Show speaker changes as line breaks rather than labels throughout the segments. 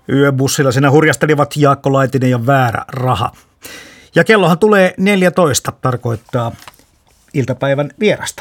Yöbussilla siinä hurjastelivat Jaakko Laitinen ja Väärä Raha. Ja kellohan tulee 14, tarkoittaa iltapäivän vierasta.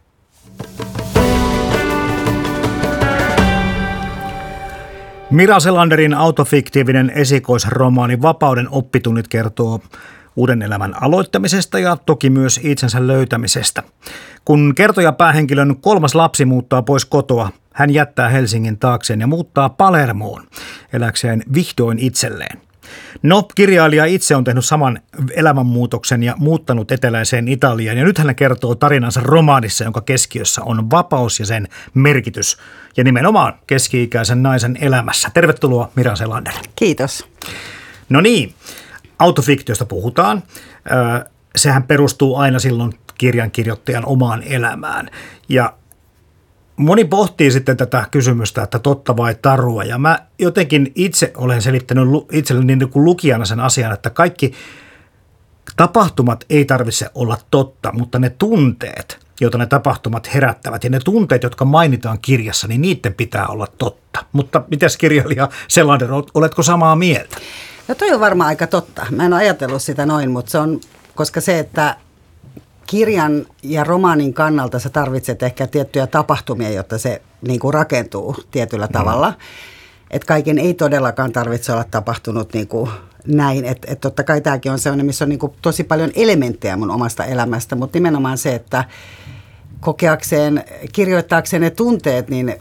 Mira Selanderin autofiktiivinen esikoisromaani Vapauden oppitunnit kertoo uuden elämän aloittamisesta ja toki myös itsensä löytämisestä. Kun kertoja päähenkilön 3. lapsi muuttaa pois kotoa, hän jättää Helsingin taakseen ja muuttaa Palermoon eläkseen vihdoin itselleen. No, kirjailija itse on tehnyt saman elämänmuutoksen ja muuttanut eteläiseen Italiaan. Ja nyt hän kertoo tarinansa romaanissa, jonka keskiössä on vapaus ja sen merkitys. Ja nimenomaan keski-ikäisen naisen elämässä. Tervetuloa Mira Selander.
Kiitos.
No niin, autofiktiosta puhutaan. Sehän perustuu aina silloin kirjankirjoittajan omaan elämään. Ja moni pohtii sitten tätä kysymystä, että totta vai tarua. Ja mä jotenkin itse olen selittänyt itselleni niin kuin lukijana sen asian, että kaikki tapahtumat ei tarvitse olla totta, mutta ne tunteet, joita ne tapahtumat herättävät ja ne tunteet, jotka mainitaan kirjassa, niin niiden pitää olla totta. Mutta mitäs kirjailija Selander, oletko samaa mieltä?
No toi on varmaan aika totta. Mä en ole ajatellut sitä noin, mutta se on, koska se, että kirjan ja romaanin kannalta sä tarvitset ehkä tiettyjä tapahtumia, jotta se niin kuin rakentuu tietyllä tavalla. Että kaiken ei todellakaan tarvitse olla tapahtunut niin kuin näin. Että totta kai tämäkin on sellainen, missä on niin kuin tosi paljon elementtejä mun omasta elämästä, mutta nimenomaan se, että kokeakseen, kirjoittaakseen ne tunteet, niin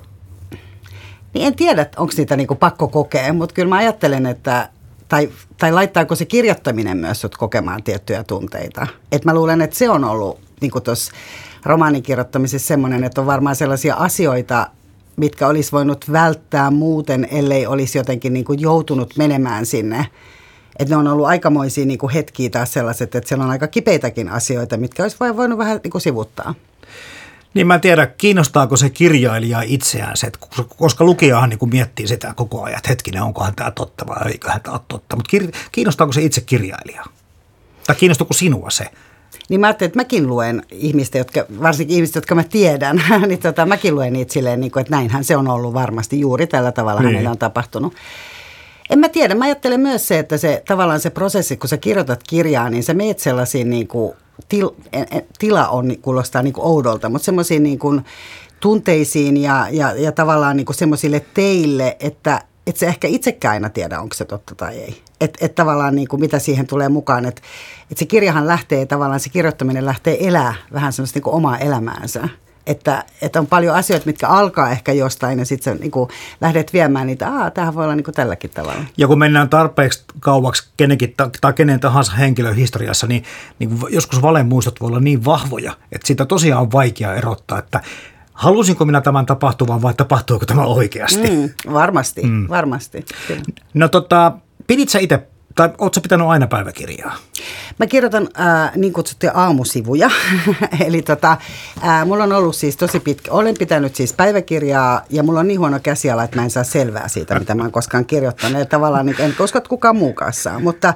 en tiedä, onko niitä niin kuin pakko kokea, mutta kyllä mä ajattelen, että tai laittaako se kirjoittaminen myös sut kokemaan tiettyjä tunteita. Et mä luulen, että se on ollut niin kuin tuossa romaanin kirjoittamisessa semmoinen, että on varmaan sellaisia asioita, mitkä olisi voinut välttää muuten, ellei olisi jotenkin niin kuin joutunut menemään sinne. Että ne on ollut aikamoisia niin kuin hetkiä taas sellaiset, että siellä on aika kipeitäkin asioita, mitkä olisi voinut vähän niin kuin sivuttaa.
Niin mä en tiedä, kiinnostaako se kirjailija itseään se, koska lukijahan niin kuin miettii sitä koko ajan, että hetkinen, onkohan tämä totta vai eiköhän tämä ole totta. Mutta kiinnostaako se itse kirjailijaa? Tai kiinnostaako sinua se?
Niin mä ajattelin, että mäkin luen ihmistä, varsinkin ihmistä, jotka mä tiedän, niin mäkin luen niitä silleen, että näinhän se on ollut varmasti juuri tällä tavalla hänellä on tapahtunut. En mä tiedä, mä ajattelen myös se, että se tavallaan se prosessi, kun sä kirjoitat kirjaa, niin sä meet sellaisiin niin kuin tila on, kuulostaa niin kuin oudolta, mutta semmoisiin niin kuin tunteisiin ja tavallaan niin kuin semmoisille teille, että sä ehkä itsekään aina tiedä, onko se totta tai ei. Että tavallaan niin kuin mitä siihen tulee mukaan, että se kirjahan lähtee tavallaan, se kirjoittaminen lähtee elää vähän semmoista niin kuin omaa elämäänsä. Että on paljon asioita, mitkä alkaa ehkä jostain ja sitten sä niin kuin lähdet viemään niitä, tämähän voi olla niin kuin tälläkin tavalla.
Ja kun mennään tarpeeksi kauaksi kenenkin tai kenen tahansa henkilön historiassa, niin joskus valemuistot voi olla niin vahvoja, että siitä tosiaan on vaikea erottaa, että halusinko minä tämän tapahtuvan vai tapahtuiko tämä oikeasti?
Varmasti. Kyllä.
No pidit sä itse, tai ootko sä pitänyt aina päiväkirjaa?
Mä kirjoitan niin kutsuttuja aamusivuja, eli mulla on ollut siis tosi pitkä, olen pitänyt siis päiväkirjaa ja mulla on niin huono käsiala, että mä en saa selvää siitä, mitä mä oon koskaan kirjoittanut. Ja tavallaan niin, en koska kukaan muukaan saa, mutta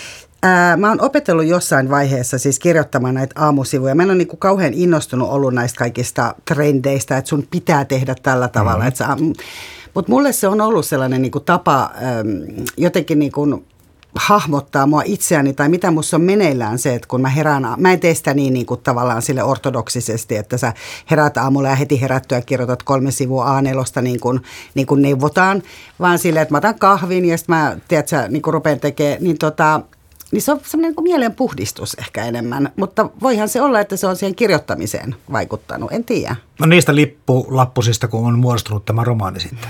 mä oon opetellut jossain vaiheessa siis kirjoittamaan näitä aamusivuja. Mä en ole niin kuin kauhean innostunut ollut näistä kaikista trendeistä, että sun pitää tehdä tällä tavalla. Mutta mulle se on ollut sellainen niin kuin tapa jotenkin niin kuin hahmottaa mua itseäni tai mitä musta on meneillään se, että kun mä herään, mä en tee sitä niin kuin tavallaan sille ortodoksisesti, että sä heräät aamulla ja heti herättyä kirjoitat 3 sivua A4 niin kuin neuvotaan, vaan silleen, että mä otan kahvin ja sitten mä, tiedätkö, niin kuin rupean tekemään, niin se on semmoinen niin kuin mielenpuhdistus ehkä enemmän, mutta voihan se olla, että se on siihen kirjoittamiseen vaikuttanut, en tiedä. No
niistä lippulappusista, kun on muodostunut tämä romaani sitten.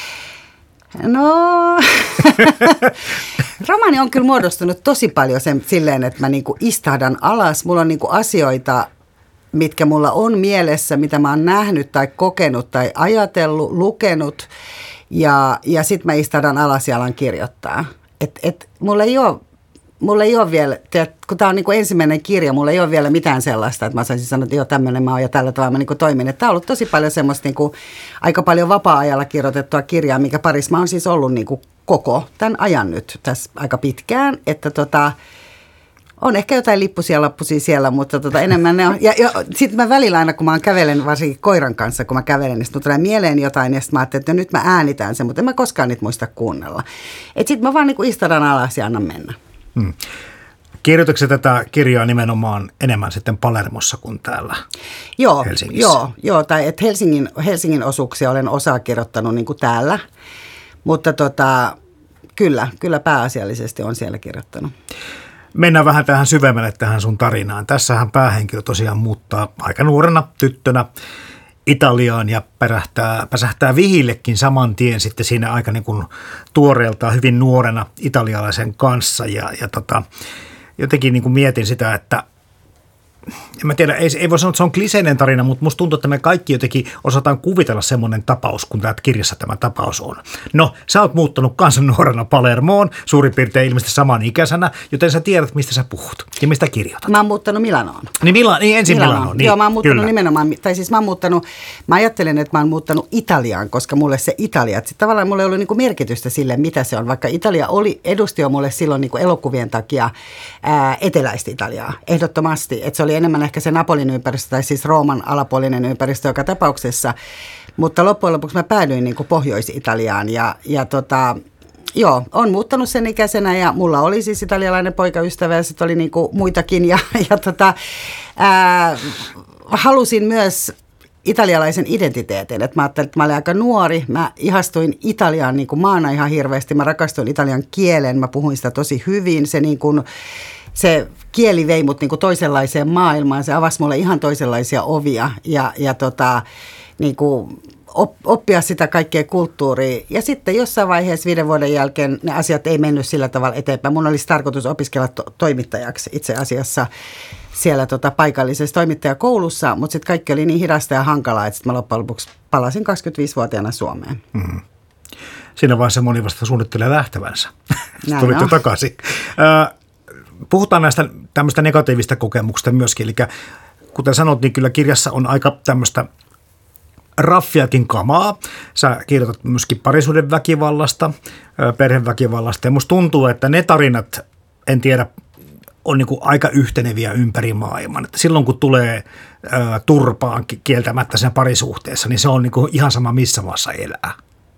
No, romaani on kyllä muodostunut tosi paljon silleen, että mä niinku istahdan alas. Mulla on niinku asioita, mitkä mulla on mielessä, mitä mä oon nähnyt tai kokenut tai ajatellut, lukenut. Ja sit mä istahdan alas ja alan kirjoittaa. Mulla ei ole vielä, kun tämä on niin kuin ensimmäinen kirja, mulla ei ole vielä mitään sellaista, että mä saisin sanoa, että joo, tämmöinen mä oon ja tällä tavalla mä niin kuin toimin. Tämä on ollut tosi paljon semmoista niin kuin, aika paljon vapaa-ajalla kirjoitettua kirjaa, mikä parissa mä oon siis ollut niin kuin koko tämän ajan nyt tässä aika pitkään. Että On ehkä jotain lippusia lappusia siellä, mutta enemmän ne on. Ja sitten mä välillä aina, kun mä kävelen, varsinkin koiran kanssa, kun mä kävelen, niin sitten tulee mieleen jotain, ja sitten mä ajattelin, että nyt mä äänitän sen, mutta en mä koskaan niitä muista kuunnella. Että sitten mä vaan niin istadan alas ja annan mennä.
Kirjoitatko tätä kirjaa nimenomaan enemmän sitten Palermossa kuin täällä Helsingissä?
Joo, tai että Helsingin osuuksia olen osaa kirjoittanut niin kuin täällä, mutta kyllä pääasiallisesti on siellä kirjoittanut.
Mennään vähän tähän syvemmälle tähän sun tarinaan. Tässähän päähenkilö tosiaan muuttaa aika nuorena tyttönä Italiaan ja päsähtää vihillekin saman tien sitten siinä aika niin kuin tuoreeltaan hyvin nuorena italialaisen kanssa ja jotenkin niin kuin mietin sitä, että en mä tiedä, ei voi sanoa, että se on kliseinen tarina, mutta musta tuntuu, että me kaikki jotenkin osataan kuvitella semmoinen tapaus, kun täältä kirjassa tämä tapaus on. No, sä oot muuttanut kansan nuorena Palermoon, suurin piirtein ilmeisesti samanikäisenä, joten sä tiedät, mistä sä puhut ja mistä kirjoitat.
Mä oon muuttanut Milanoon.
Niin ensin Milanoon. Niin,
joo, mä oon muuttanut nimenomaan, mä ajattelen, että mä oon muuttanut Italiaan, koska mulle se Italia, että tavallaan mulle ei ollut niinku merkitystä sille, mitä se on, vaikka Italia edusti jo mulle silloin niinku elokuvien takia eteläistä Italiaa, ehdottomasti, että se oli enemmän ehkä se Napolin ympäristö tai siis Rooman alapuolinen ympäristö joka tapauksessa, mutta loppujen lopuksi mä päädyin niin kuin Pohjois-Italiaan joo, on muuttanut sen ikäisenä ja mulla oli siis italialainen poikaystävä ja sitten oli niin kuin muitakin halusin myös italialaisen identiteetin, että mä ajattelin, että mä olin aika nuori, mä ihastuin Italiaan niin kuin maana ihan hirveästi, mä rakastuin italian kielen, mä puhuin sitä tosi hyvin, se kieli vei mut niinku toisenlaiseen maailmaan, se avasi mulle ihan toisenlaisia ovia ja niinku oppia sitä kaikkea kulttuuria. Ja sitten jossain vaiheessa 5 vuoden jälkeen ne asiat ei mennyt sillä tavalla eteenpäin. Mun olisi tarkoitus opiskella toimittajaksi itse asiassa siellä paikallisessa toimittajakoulussa, mutta sitten kaikki oli niin hidasta ja hankalaa, että sitten mä loppujen lopuksi palasin 25-vuotiaana Suomeen.
Mm. Siinä vaiheessa moni vasta suunnittelee lähtevänsä. Tulit jo takaisin. Puhutaan näistä tämmöistä negatiivista kokemuksista myöskin, eli kuten sanot, niin kyllä kirjassa on aika tämmöistä raffiakin kamaa. Sä kirjoitat myöskin parisuuden väkivallasta, perheväkivallasta ja musta tuntuu, että ne tarinat, en tiedä, on niin kuin aika yhteneviä ympäri maailman. Että silloin kun tulee turpaan kieltämättä sen parisuhteessa, niin se on niin kuin ihan sama missä maassa elää.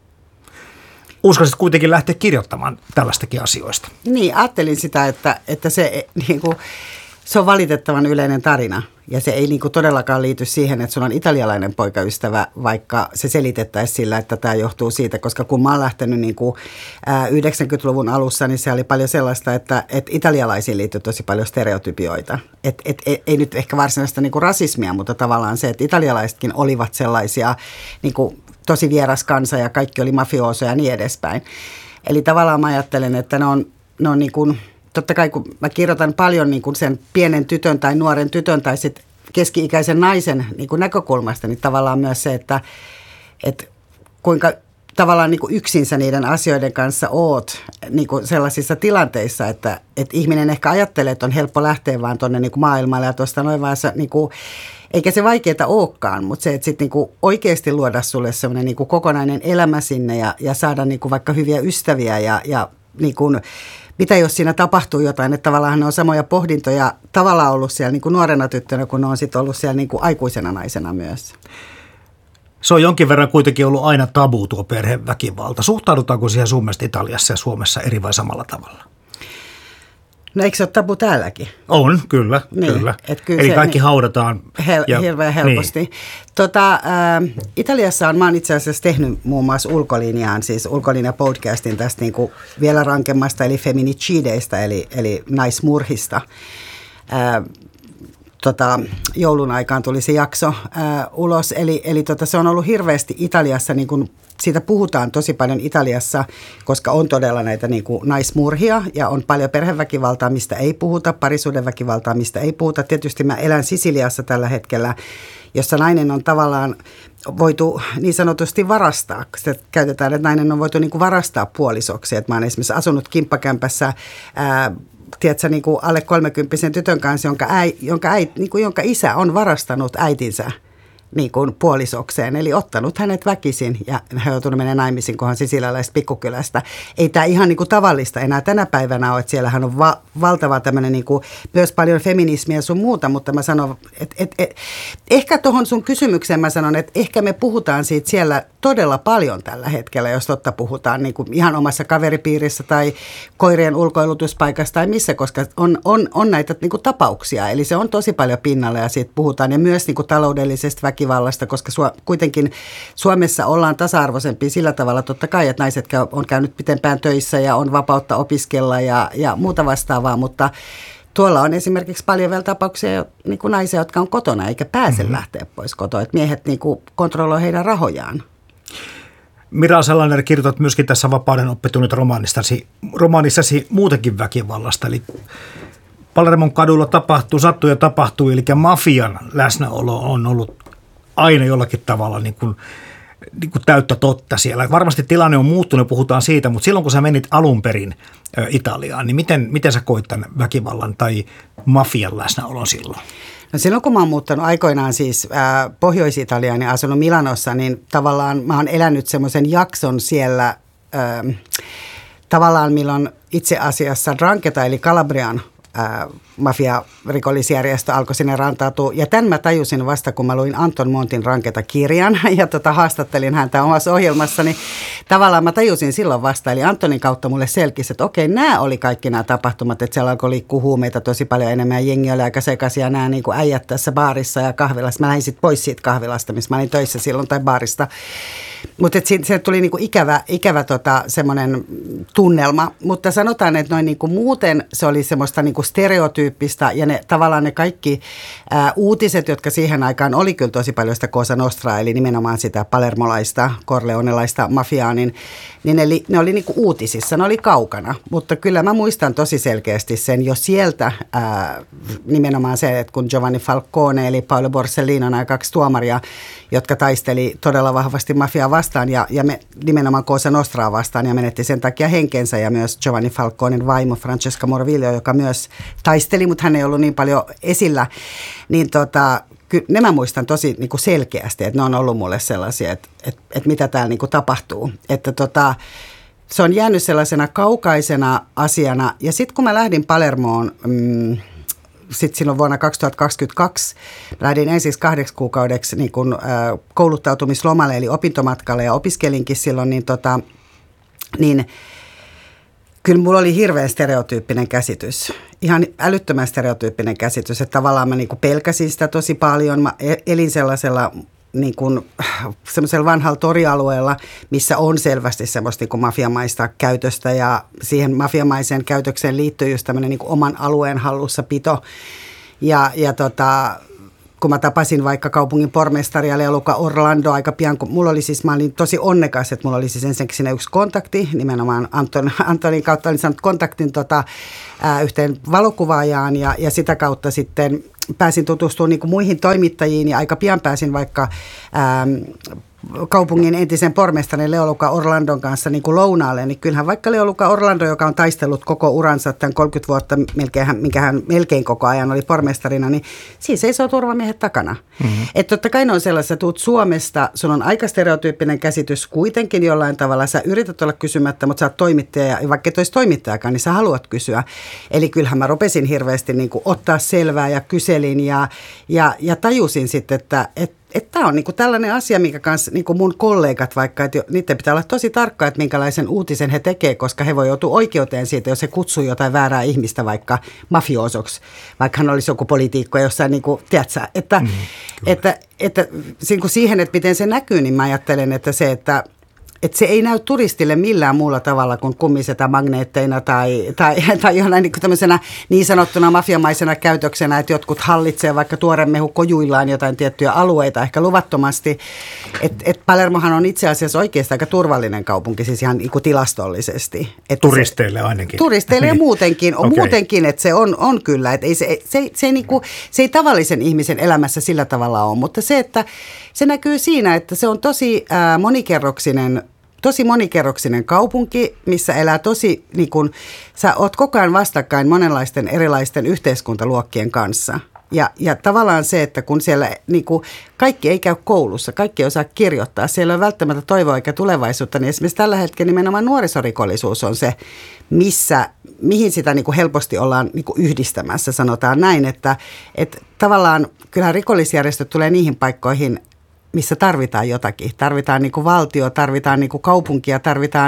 Uskaisit kuitenkin lähteä kirjoittamaan tällaistakin asioista.
Niin, ajattelin sitä, että se, niin kuin, se on valitettavan yleinen tarina. Ja se ei niin kuin todellakaan liity siihen, että sulla on italialainen poikaystävä, vaikka se selitettäisiin sillä, että tämä johtuu siitä. Koska kun mä oon lähtenyt niin kuin 90-luvun alussa, niin se oli paljon sellaista, että italialaisiin liittyy tosi paljon stereotypioita. Ei nyt ehkä varsinaista niin kuin rasismia, mutta tavallaan se, että italialaisetkin olivat sellaisia niin kuin tosi vieras kansa ja kaikki oli mafioosoja ja niin edespäin. Eli tavallaan mä ajattelen, että ne on niin kuin, totta kai kun mä kirjoitan paljon niin kuin sen pienen tytön tai nuoren tytön tai sitten keski-ikäisen naisen niin kuin näkökulmasta, niin tavallaan myös se, että kuinka tavallaan niin kuin yksin sä niiden asioiden kanssa oot niin kuin sellaisissa tilanteissa, että ihminen ehkä ajattelee, että on helppo lähteä vaan tuonne niin kuin maailmalle ja tuosta noin vaan niin kuin, eikä se vaikeaa olekaan, mutta se, että sitten niinku oikeasti luoda sulle semmoinen niinku kokonainen elämä sinne ja saada niinku vaikka hyviä ystäviä ja niinku, mitä jos siinä tapahtuu jotain, että tavallaan ne on samoja pohdintoja tavallaan ollut siellä niinku nuorena tyttönä, kun ne on sitten ollut siellä niinku aikuisena naisena myös.
Se on jonkin verran kuitenkin ollut aina tabu tuo perheväkivalta. Suhtaudutaanko siihen sun mielestä Italiassa ja Suomessa eri vai samalla tavalla?
No eikö se ole tabu täälläkin?
On, kyllä.
Niin,
kyllä.
Kyllä
eli kaikki haudataan.
Hirveän helposti. Niin. Italiassa mä oon itse asiassa tehnyt muun muassa Ulkolinjaan, siis Ulkolinja-podcastin tästä niin kuin vielä rankemmasta, eli feminicideistä, eli naismurhista. Joulun aikaan tuli se jakso ulos, eli se on ollut hirveästi Italiassa, niin kuin siitä puhutaan tosi paljon Italiassa, koska on todella näitä niin kuin naismurhia ja on paljon perheväkivaltaa, mistä ei puhuta, parisuhdeväkivaltaa, mistä ei puhuta. Tietysti mä elän Sisiliassa tällä hetkellä, jossa nainen on tavallaan voitu niin sanotusti varastaa. Sitä käytetään, että nainen on voitu niin kuin varastaa puolisoksi. Että mä oon esimerkiksi asunut kimppakämpässä tiedätkö, niin kuin alle 30 tytön kanssa, jonka isä on varastanut äitinsä niin kuin puolisokseen, eli ottanut hänet väkisin ja hän joutunut menemään naimisiin, kunhan sisiläläisestä pikkukylästä. Ei tämä ihan niin kuin tavallista enää tänä päivänä ole, että siellähän on valtava tämmöinen niin kuin myös paljon feminismiä ja sun muuta, mutta mä sanon, että ehkä tuohon sun kysymykseen mä sanon, että ehkä me puhutaan siitä siellä todella paljon tällä hetkellä, jos totta puhutaan niin kuin ihan omassa kaveripiirissä tai koirien ulkoilutuspaikassa tai missä, koska on näitä niin kuin tapauksia, eli se on tosi paljon pinnalla ja siitä puhutaan ja myös niin kuin taloudellisesta väkivallasta, koska kuitenkin Suomessa ollaan tasa-arvoisempia sillä tavalla totta kai, että naiset on käynyt pitempään töissä ja on vapautta opiskella ja muuta vastaavaa, mutta tuolla on esimerkiksi paljon vielä tapauksia niin kuin naisia, jotka on kotona eikä pääse lähteä pois kotoa, että miehet niin kuin kontrolloi heidän rahojaan.
Mira Selander, kirjoitat myöskin tässä Vapauden oppitunnit romaanissasi muutenkin väkivallasta, eli Palermon kadulla tapahtuu, eli mafian läsnäolo on ollut aina jollakin tavalla niin kuin täyttä totta siellä. Varmasti tilanne on muuttunut, puhutaan siitä, mutta silloin kun sä menit alun perin Italiaan, niin miten sä koit tämän väkivallan tai mafian läsnäolon silloin?
No silloin kun mä oon muuttanut aikoinaan siis Pohjois-Italiaan ja asunut Milanossa, niin tavallaan mä oon elänyt semmoisen jakson siellä tavallaan milloin itse asiassa Drangheta eli Kalabrian mafia-rikollisjärjestö alkoi sinne rantautua. Ja tämän mä tajusin vasta, kun mä luin Anton Montin Drangheta-kirjan ja haastattelin häntä omassa ohjelmassani. Tavallaan mä tajusin silloin vasta, eli Antonin kautta mulle selkisi, että okei, nämä oli kaikki nämä tapahtumat, että siellä alkoi liikkua huumeita tosi paljon enemmän ja jengi oli aika sekaisin ja nämä niin kuin äijät tässä baarissa ja kahvilassa. Mä lähdin sitten pois siitä kahvilasta, missä mä olin töissä silloin tai baarista. Mutta se tuli niinku ikävä semmoinen tunnelma, mutta sanotaan, että noin niinku muuten se oli semmoista niinku stereotyyppistä ja tavallaan ne kaikki uutiset, jotka siihen aikaan oli kyllä tosi paljon sitä Cosa Nostraa, eli nimenomaan sitä palermolaista, corleonelaista mafiaa, niin ne oli niinku uutisissa, ne oli kaukana, mutta kyllä mä muistan tosi selkeästi sen jo sieltä nimenomaan se, että kun Giovanni Falcone eli Paolo Borsellino, nämä kaksi tuomaria, jotka taisteli todella vahvasti mafiaa vastaan ja me nimenomaan Cosa Nostraa vastaan ja menetti sen takia henkensä ja myös Giovanni Falconen vaimo Francesca Morvillo, joka myös taisteli, mutta hän ei ollut niin paljon esillä, niin kyllä ne mä muistan tosi niin kuin selkeästi, että ne on ollut mulle sellaisia, että mitä täällä niin kuin tapahtuu, että se on jäänyt sellaisena kaukaisena asiana ja sitten kun mä lähdin Palermoon, sitten silloin vuonna 2022 lähdin ensin 2 kuukaudeksi niin kuin, kouluttautumislomalle eli opintomatkalle ja opiskelinkin silloin, niin kyllä mulla oli hirveän stereotyyppinen käsitys, ihan älyttömän stereotyyppinen käsitys, että tavallaan mä niin kuin pelkäsin sitä tosi paljon, mä elin sellaisella niin kuin semmoisella vanhalla torialueella, missä on selvästi semmoista niin kuin mafiamaista käytöstä ja siihen mafiamaiseen käytökseen liittyy just tämmöinen niin kuin oman alueen hallussapito. Ja kun mä tapasin vaikka kaupungin pormestaria Leoluca Orlando aika pian, kun mä olin tosi onnekas, että mulla oli siis ensinnäkin siinä yksi kontakti, nimenomaan Antonin kautta olin saanut kontaktin yhteen valokuvaajaan ja sitä kautta sitten pääsin tutustumaan niin kuin muihin toimittajiin ja aika pian pääsin vaikka kaupungin entisen pormestarin Leoluca Orlandon kanssa niin kuin lounaalle, niin kyllähän vaikka Leoluca Orlando, joka on taistellut koko uransa tämän 30 vuotta, minkä hän melkein koko ajan oli pormestarina, niin siis seisoo turvamiehet takana. Mm-hmm. Että totta kai ne on sellaisia, että tuut Suomesta, sun on aika stereotyyppinen käsitys kuitenkin jollain tavalla, sä yrität olla kysymättä, mutta sä oot toimittaja, ja vaikka et olisi toimittajakaan, niin sä haluat kysyä. Eli kyllähän mä rupesin hirveästi niin kuin ottaa selvää ja kyselin ja tajusin sitten, että tämä on niinku tällainen asia, minkä kanssa niinku mun kollegat vaikka, että niiden pitää olla tosi tarkka, että minkälaisen uutisen he tekee, koska he voi joutua oikeuteen siitä, jos he kutsuu jotain väärää ihmistä vaikka mafioosoksi, vaikka hän olisi joku poliitikko jossain, niinku, tiedätkö, että siihen, että miten se näkyy, niin mä ajattelen, että se ei näy turistille millään muulla tavalla kuin kummiseta magneetteina tai jonain niin tämmöisenä niin sanottuna mafiamaisena käytöksenä, että jotkut hallitsee vaikka tuoremehu kojuillaan jotain tiettyjä alueita ehkä luvattomasti. Et Palermohan on itse asiassa oikeastaan aika turvallinen kaupunki, siis ihan niin kuin tilastollisesti. Että
turisteille ainakin.
Turisteille ja muutenkin, muutenkin, että se on kyllä. Että se ei tavallisen ihmisen elämässä sillä tavalla ole, mutta se, että se näkyy siinä, että se on tosi monikerroksinen kaupunki, missä elää tosi, niin kuin, sä oot koko ajan vastakkain monenlaisten erilaisten yhteiskuntaluokkien kanssa. Ja tavallaan se, että kun siellä niin kuin, kaikki ei käy koulussa, kaikki ei osaa kirjoittaa, siellä on välttämättä toivoa eikä tulevaisuutta, niin esimerkiksi tällä hetkellä nimenomaan nuorisorikollisuus on se, mihin sitä niin kuin helposti ollaan niin kuin yhdistämässä, sanotaan näin, että tavallaan kyllähän rikollisjärjestöt tulee niihin paikkoihin, missä tarvitaan jotakin. Tarvitaan niin kuin valtio, tarvitaan niin kuin kaupunkia,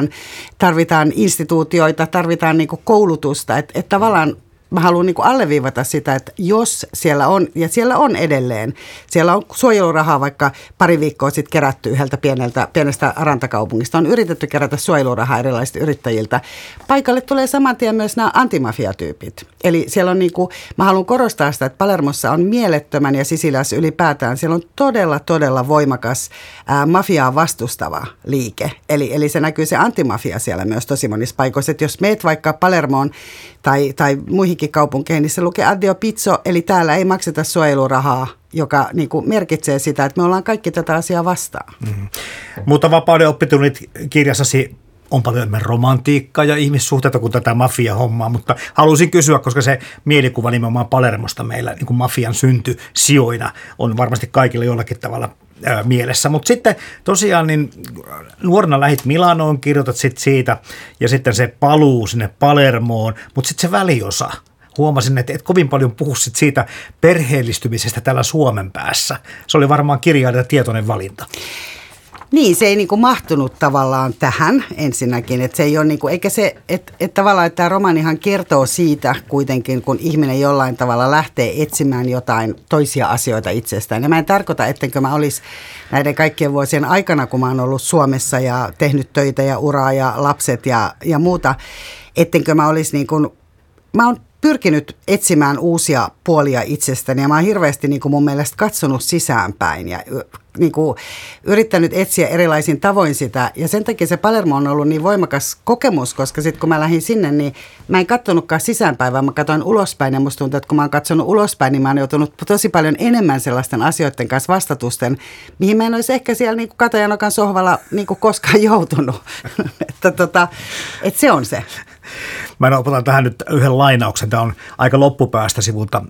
tarvitaan instituutioita, tarvitaan niin kuin koulutusta. Että tavallaan mä haluan niin kuin alleviivata sitä, että jos siellä on, ja siellä on edelleen, siellä on suojelurahaa vaikka pari viikkoa sitten kerätty yhdeltä pienestä rantakaupungista. On yritetty kerätä suojelurahaa erilaisilta yrittäjiltä. Paikalle tulee saman tien myös nämä antimafiatyypit. Eli siellä on niin kuin, mä haluan korostaa sitä, että Palermossa on mielettömän ja Sisiliassa ylipäätään, siellä on todella voimakas mafiaa vastustava liike. Eli se näkyy se antimafia siellä myös tosi monissa paikoissa. Että jos meet vaikka Palermoon tai muihinkin kaupunkeihin, niin se lukee addio pizzo, eli täällä ei makseta suojelurahaa, joka niin kuin merkitsee sitä, että me ollaan kaikki tätä asiaa vastaan.
Mm-hmm. Mutta Vapauden oppitunnit kirjassasi on paljon enemmän romantiikkaa ja ihmissuhteita kuin tätä mafia-hommaa, mutta halusin kysyä, koska se mielikuva nimenomaan Palermosta meillä niin kuin mafian syntysijoina on varmasti kaikille jollakin tavalla mielessä. Mutta sitten tosiaan niin nuorena lähit Milanoon, kirjoitat siitä ja sitten se paluu sinne Palermoon, mutta sitten se väliosa. Huomasin, että et kovin paljon puhu siitä perheellistymisestä täällä Suomen päässä. Se oli varmaan kirjailijan tietoinen valinta.
Niin, se ei niinku mahtunut tavallaan tähän ensinnäkin, että se ei ole niinku, eikä se, että tavallaan että tämä romaanihan kertoo siitä kuitenkin, kun ihminen jollain tavalla lähtee etsimään jotain toisia asioita itsestään. Ja mä en tarkoita, ettenkö mä olisi näiden kaikkien vuosien aikana, kun mä oon ollut Suomessa ja tehnyt töitä ja uraa ja lapset ja muuta, ettenkö mä olisi niin kuin, mä oon pyrkinyt etsimään uusia puolia itsestäni ja mä oon hirveästi niin kuin mun mielestä katsonut sisäänpäin ja niin kuin yrittänyt etsiä erilaisin tavoin sitä. Ja sen takia se Palermo on ollut niin voimakas kokemus, koska sitten kun mä lähdin sinne, niin mä en katsonutkaan sisäänpäin, vaan mä katsoin ulospäin. Ja musta tuntuu, että kun mä oon katsonut ulospäin, niin mä oon joutunut tosi paljon enemmän sellaisten asioiden kanssa vastatusten, mihin mä en olisi ehkä siellä niin kuin Katajanokan sohvalla niin kuin koskaan joutunut. että se on se.
Mä otan tähän nyt yhden lainauksen. Tämä on aika loppupäästä sivulta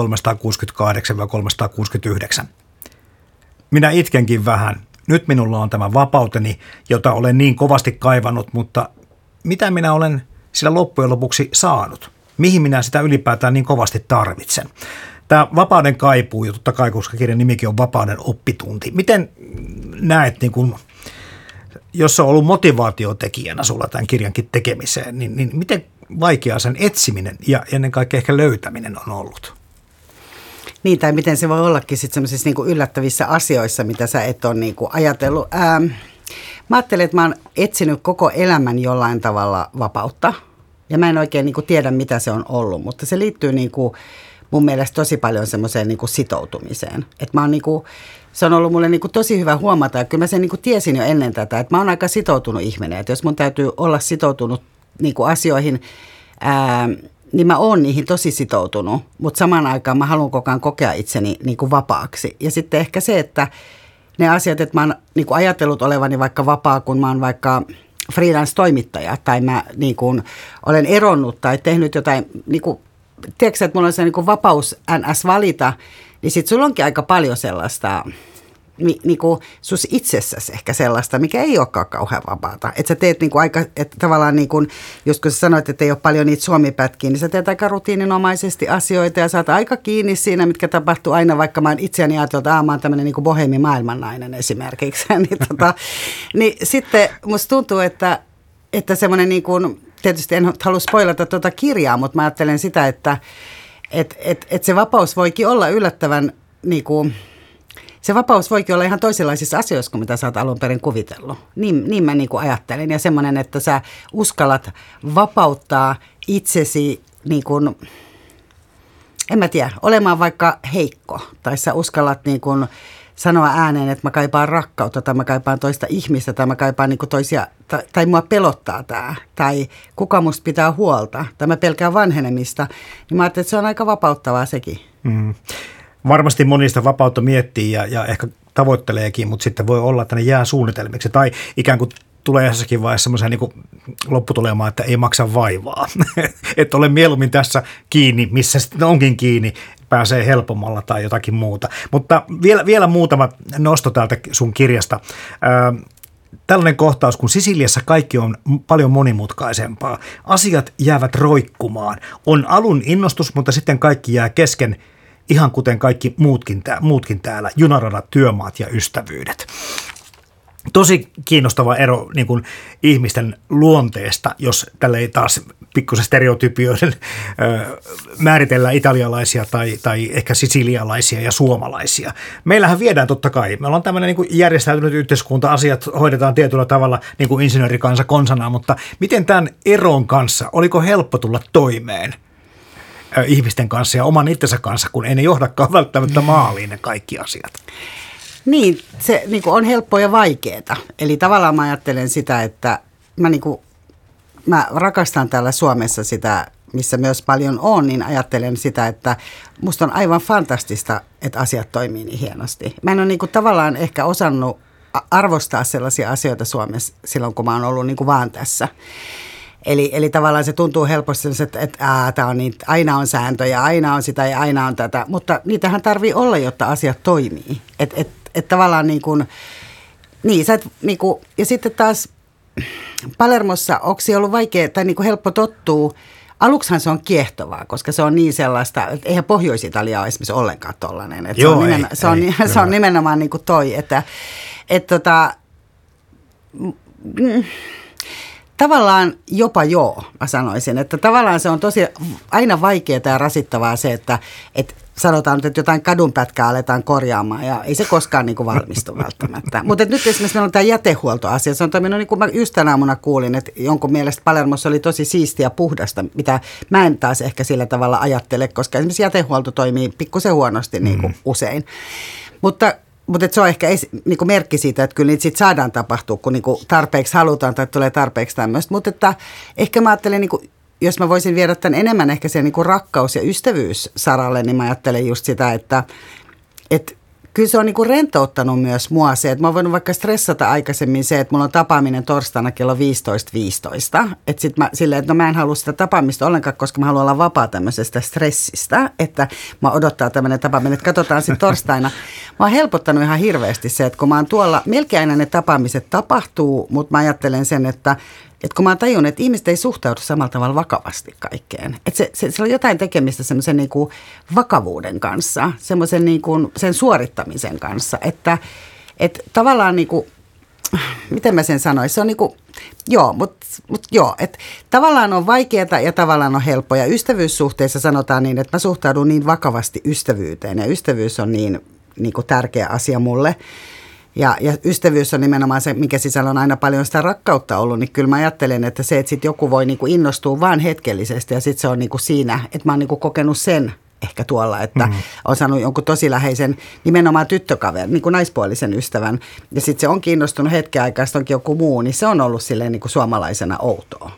368-369. Minä itkenkin vähän. Nyt minulla on tämä vapauteni, jota olen niin kovasti kaivannut, mutta mitä minä olen sillä loppujen lopuksi saanut? Mihin minä sitä ylipäätään niin kovasti tarvitsen? Tämä vapauden kaipuu, ja totta kai, koska kirjan nimikin on Vapauden oppitunti. Miten näet, niin kun, jos se on ollut motivaatiotekijänä sulla tämän kirjankin tekemiseen, niin miten vaikeaa sen etsiminen ja ennen kaikkea ehkä löytäminen on ollut?
Niin, tai miten se voi ollakin sitten semmoisissa niinku yllättävissä asioissa, mitä sä et ole niinku ajatellut. Mä ajattelen, että mä oon etsinyt koko elämän jollain tavalla vapautta. Ja mä en oikein niinku tiedä, mitä se on ollut, mutta se liittyy niinku mun mielestä tosi paljon semmoiseen niinku sitoutumiseen. Että mä oon niinku, se on ollut mulle niinku tosi hyvä huomata, ja kyllä mä sen niinku tiesin jo ennen tätä, että mä oon aika sitoutunut ihminen. Että jos mun täytyy olla sitoutunut niinku asioihin, niin mä oon niihin tosi sitoutunut, mutta samaan aikaan mä haluan koko ajan kokea itseni niin kuin vapaaksi. Ja sitten ehkä se, että ne asiat, että mä oon niin kuin ajatellut olevani vaikka vapaa, kun mä oon vaikka freelance-toimittaja tai mä niin kuin olen eronnut tai tehnyt jotain, niin kuin, tiedätkö että mulla on se niin kuin vapaus NS valita, niin sit sulla onkin aika paljon sellaista niinku sus itsessäsi ehkä sellaista, mikä ei olekaan kauhean vapaata. Että sä teet niinku aika, että tavallaan niinku, just kun sä sanoit, että ei ole paljon niitä suomipätkiä, niin sä teet aika rutiininomaisesti asioita ja sä oot aika kiinni siinä, mitkä tapahtuu aina, vaikka mä oon itseäni ajatellut, että mä oon tämmöinen niinku bohemi maailmannainen esimerkiksi. niin sitten musta tuntuu, että semmoinen niinku, tietysti en halua spoilata tuota kirjaa, mutta mä ajattelen sitä, että se vapaus voikin olla yllättävän niinku, se vapaus voikin olla ihan toisenlaisissa asioissa kuin mitä sä oot alun perin kuvitellut. Niin mä niin kuin ajattelen. Ja semmoinen, että sä uskallat vapauttaa itsesi niin kuin, en mä tiedä, olemaan vaikka heikko. Tai sä uskallat niin kuin sanoa ääneen, että mä kaipaan rakkautta tai mä kaipaan toista ihmistä tai mä kaipaan niin kuin toisia, tai mua pelottaa tää. Tai kuka musta pitää huolta tai mä pelkään vanhenemista. Niin mä ajattelin, että se on aika vapauttavaa sekin. Mm.
Varmasti monista vapautta miettii ja ehkä tavoitteleekin, mutta sitten voi olla, että ne jää suunnitelmiksi tai ikään kuin tulee jossakin vaiheessa semmoiseen niin kuin lopputulemaan, että ei maksa vaivaa. Että ole mieluummin tässä kiinni, missä sitten onkin kiinni, pääsee helpommalla tai jotakin muuta. Mutta vielä muutama nosto täältä sun kirjasta. Tällainen kohtaus, kun Sisiliassa kaikki on paljon monimutkaisempaa. Asiat jäävät roikkumaan. On alun innostus, mutta sitten kaikki jää kesken, ihan kuten kaikki muutkin täällä. Junaradat, työmaat ja ystävyydet. Tosi kiinnostava ero niin kuin ihmisten luonteesta, jos tällä ei taas pikkusen stereotypioiden määritellä italialaisia tai ehkä sisilialaisia ja suomalaisia. Meillähän viedään totta kai. Me ollaan tämmöinen niin kuin järjestäytynyt yhteiskunta, asiat hoidetaan tietyllä tavalla niin kuin insinöörikansa konsana, mutta miten tämän eron kanssa, oliko helppo tulla toimeen ihmisten kanssa ja oman itsensä kanssa, kun ei ne johdakaan välttämättä maaliin ne kaikki asiat?
Niin, se niin kuin on helppoa ja vaikeaa. Eli tavallaan mä ajattelen sitä, että mä rakastan täällä Suomessa sitä, missä myös paljon on, niin ajattelen sitä, että musta on aivan fantastista, että asiat toimii niin hienosti. Mä en ole niin kuin tavallaan ehkä osannut arvostaa sellaisia asioita Suomessa silloin, kun mä oon ollut niin kuin vaan tässä. Eli tavallaan se tuntuu helposti, että tää on niin, aina on sääntöjä, aina on sitä ja aina on tätä, mutta niitähän tarvii olla, jotta asiat toimii. Että tavallaan niin kuin, niin sä et niin kuin, ja sitten taas Palermossa, onko se ollut vaikea tai niin kuin helppo tottua? Aluksihan se on kiehtovaa, koska se on niin sellaista, että eihän Pohjois-Italia ole esimerkiksi ollenkaan tollainen.
Joo,
se on nimenomaan niin kuin toi, että tavallaan jopa mä sanoisin, että tavallaan se on tosi aina vaikeaa ja rasittavaa se, että sanotaan, että jotain kadunpätkää aletaan korjaamaan ja ei se koskaan niin kuin valmistu välttämättä. Mutta nyt esimerkiksi meillä on tämä jätehuoltoasia. Se on toiminut, niin kuin mä just tänä aamuna kuulin, että jonkun mielestä Palermossa oli tosi siistiä ja puhdasta, mitä mä en taas ehkä sillä tavalla ajattele, koska esimerkiksi jätehuolto toimii pikkusen huonosti niin kuin usein. Mutta se on ehkä niin kuin merkki siitä, että kyllä niitä sitten saadaan tapahtua, kun niin kuin tarpeeksi halutaan tai tulee tarpeeksi tämmöistä. Mutta että ehkä mä ajattelen, niin kuin, jos mä voisin viedä tämän enemmän ehkä siihen niin kuin rakkaus- ja ystävyyssaralle, niin mä ajattelen just sitä, että kyllä se on niin kuin rentouttanut myös mua se, että mä oon voinut vaikka stressata aikaisemmin se, että mulla on tapaaminen torstaina kello 15.15. Että sitten mä silleen, että mä en halua sitä tapaamista ollenkaan, koska mä haluan olla vapaa tämmöisestä stressistä, että mä odottaa tämmöinen tapaaminen, että katsotaan sitten torstaina. Mä oon helpottanut ihan hirveästi se, että kun mä oon tuolla, melkein aina ne tapaamiset tapahtuu, mutta mä ajattelen sen, että kun mä oon tajunnut, että ihmiset ei suhtaudu samalla tavalla vakavasti kaikkeen. Että se on jotain tekemistä semmoisen niin kuin vakavuuden kanssa, semmoisen niin kuin sen suorittamisen kanssa. Että tavallaan niin kuin, miten mä sen sanoisin, se on niin kuin, että tavallaan on vaikeaa ja tavallaan on helppoa. Ja ystävyyssuhteissa sanotaan niin, että mä suhtaudun niin vakavasti ystävyyteen ja ystävyys on niin kuin tärkeä asia mulle. Ja ystävyys on nimenomaan se, mikä sisällä on aina paljon sitä rakkautta ollut, niin kyllä mä ajattelen, että se, että sitten joku voi niinku innostua vaan hetkellisesti ja sitten se on niinku siinä, että mä oon niinku kokenut sen ehkä tuolla, että on saanut jonkun tosi läheisen nimenomaan tyttökaverin, niin kuin naispuolisen ystävän ja sitten se on kiinnostunut hetken aikaa, sitten onkin joku muu, niin se on ollut silleen niinku suomalaisena outoa.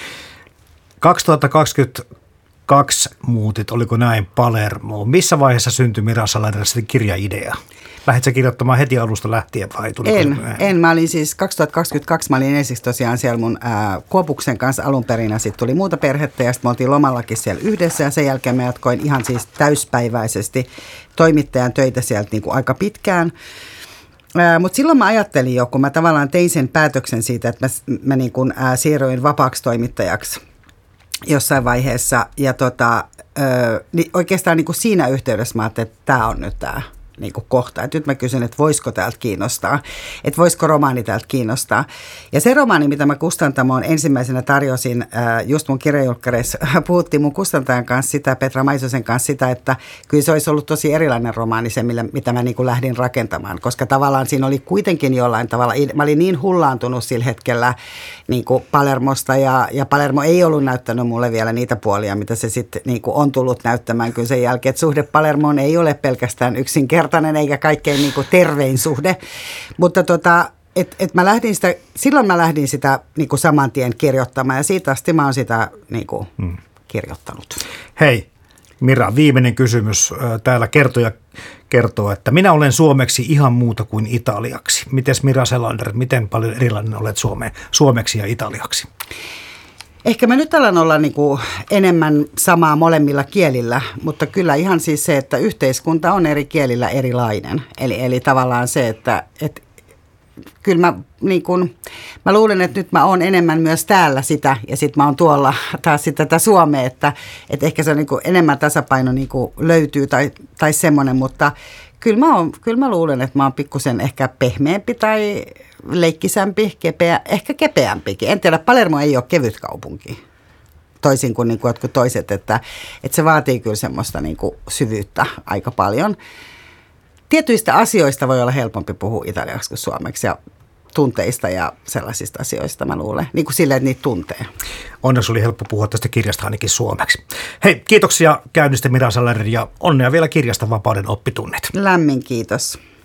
2022 muutit, oliko näin, Palermoon. Missä vaiheessa syntyi Mira Salanderille sitten kirjaidea? Lähditkö kirjoittamaan heti alusta lähtien vai tuliko
En. Mä olin siis 2022, mä olin ensiksi tosiaan siellä mun Kuopuksen kanssa alun perin ja sitten tuli muuta perhettä ja sitten me oltiin lomallakin siellä yhdessä ja sen jälkeen mä jatkoin ihan siis täyspäiväisesti toimittajan töitä sieltä niin kuin aika pitkään. Mutta silloin mä ajattelin jo, kun mä tavallaan tein sen päätöksen siitä, että mä niin kuin, siirryin vapaaksi toimittajaksi jossain vaiheessa ja niin oikeastaan niin kuin siinä yhteydessä mä ajattelin, että tämä on nyt tämä niin kuin kohta. Et nyt mä kysyn, että voisiko täältä kiinnostaa, että voisiko romaani täältä kiinnostaa. Ja se romaani, mitä mä kustantamoon ensimmäisenä tarjosin, just mun kirjajulkkareissa puhuttiin mun kustantajan kanssa sitä, Petra Maisosen kanssa sitä, että kyllä se olisi ollut tosi erilainen romaani se, mitä mä niin kuin lähdin rakentamaan, koska tavallaan siinä oli kuitenkin jollain tavalla, mä olin niin hullaantunut sillä hetkellä niin kuin Palermosta ja Palermo ei ollut näyttänyt mulle vielä niitä puolia, mitä se sitten niin kuin on tullut näyttämään kyllä sen jälkeen, että suhde Palermoon ei ole pelkästään yksinkertainen eikä kaikkein niin kuin tervein suhde, mutta silloin mä lähdin sitä niin kuin saman tien kirjoittamaan ja siitä asti mä oon sitä niin kuin, kirjoittanut.
Hei Mira, viimeinen kysymys. Täällä kertoja kertoo, että minä olen suomeksi ihan muuta kuin italiaksi. Mites Mira Selander, miten paljon erilainen olet suomeksi ja italiaksi?
Ehkä mä nyt alan olla niin kuin enemmän samaa molemmilla kielillä, mutta kyllä ihan siis se, että yhteiskunta on eri kielillä erilainen. Eli tavallaan se, että kyllä mä luulen, että nyt mä oon enemmän myös täällä sitä ja sitten mä oon tuolla taas tätä Suomea, että ehkä se on niin kuin enemmän tasapaino niin kuin löytyy tai semmoinen, mutta kyllä mä luulen, että mä oon pikkusen ehkä pehmeämpi tai leikkisämpi, ehkä kepeämpikin. En tiedä, Palermo ei ole kevyt kaupunki, toisin kuin, jotkut toiset, että se vaatii kyllä semmoista niin kuin syvyyttä aika paljon. Tietyistä asioista voi olla helpompi puhua italiaksi kuin suomeksi ja tunteista ja sellaisista asioista mä luulen, niin kuin silleen, että niitä tuntee.
Onneksi oli helppo puhua tästä kirjasta ainakin suomeksi. Hei, kiitoksia käynnistä Mira Saller ja onnea vielä kirjasta Vapauden oppitunnit.
Lämmin kiitos.